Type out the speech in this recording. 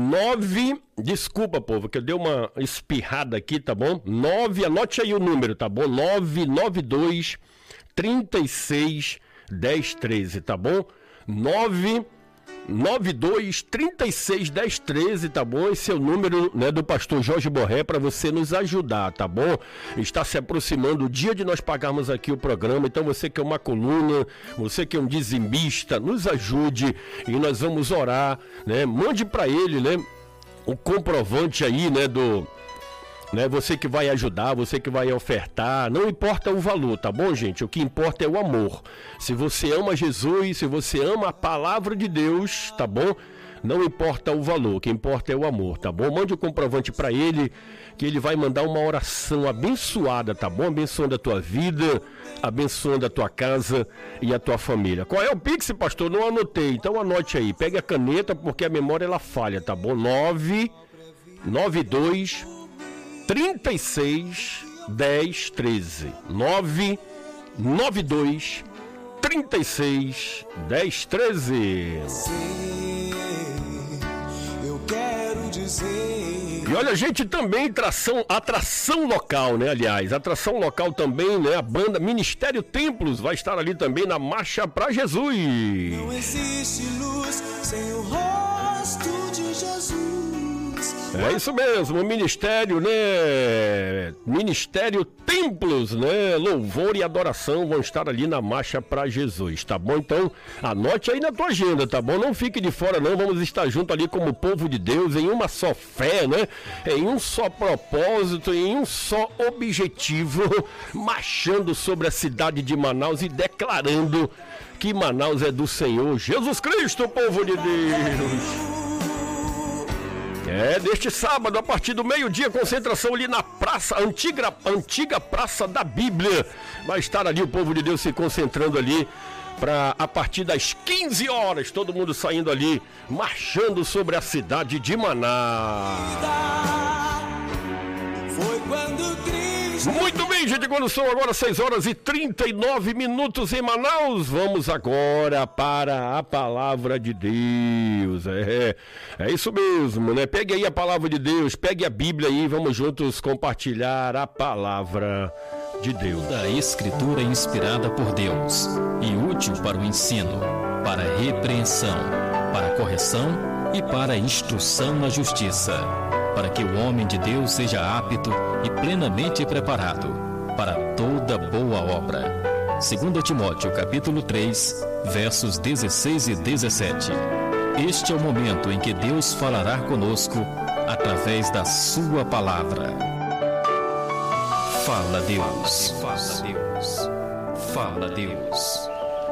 Desculpa, povo, que eu dei uma espirrada aqui, tá bom? Anote aí o número, tá bom? 992 36 10 13, tá bom? 992 36 10 13, tá bom? Esse é o número, né, do pastor Jorge Borré para você nos ajudar, tá bom? Está se aproximando o dia de nós pagarmos aqui o programa, então você que é uma coluna, você que é um dizimista, nos ajude e nós vamos orar, né? Mande para ele, né, o comprovante aí, né, você que vai ajudar, você que vai ofertar, não importa o valor, tá bom, gente? O que importa é o amor. Se você ama Jesus, se você ama a palavra de Deus, tá bom? Não importa o valor, o que importa é o amor, tá bom? Mande o comprovante para ele, que ele vai mandar uma oração abençoada, tá bom? Abençoando a tua vida, abençoando a tua casa e a tua família. Qual é o Pix, pastor? Não anotei, então anote aí. Pegue a caneta, porque a memória ela falha, tá bom? 992 36 10 13 992 36 10 13. Eu quero dizer. E olha, gente, também atração local, né? Aliás, atração local também, né? A banda Ministério Templos vai estar ali também na Marcha pra Jesus. Não existe luz sem o rosto de Jesus. É isso mesmo, Ministério, né? Ministério Templos, né? Louvor e adoração vão estar ali na Marcha pra Jesus, tá bom? Então, anote aí na tua agenda, tá bom? Não fique de fora não, vamos estar junto ali como povo de Deus, em uma só fé, né? Em um só propósito, em um só objetivo, marchando sobre a cidade de Manaus e declarando que Manaus é do Senhor Jesus Cristo, povo de Deus. Neste sábado, a partir do meio-dia, concentração ali na praça, antiga Praça da Bíblia. Vai estar ali o povo de Deus se concentrando ali para a partir das 15 horas, todo mundo saindo ali, marchando sobre a cidade de Manaus. Foi quando Cristo... Muito bem, gente, quando são agora 6 horas e 39 minutos em Manaus, vamos agora para a palavra de Deus. É isso mesmo, né? Pegue aí a palavra de Deus, pegue a Bíblia aí, vamos juntos compartilhar a palavra de Deus. Da Escritura inspirada por Deus e útil para o ensino, para a repreensão, para a correção e para a instrução na justiça, para que o homem de Deus seja apto e plenamente preparado para toda boa obra. 2 Timóteo capítulo 3, versos 16 e 17. Este é o momento em que Deus falará conosco através da sua palavra. Fala Deus, fala Deus, fala Deus.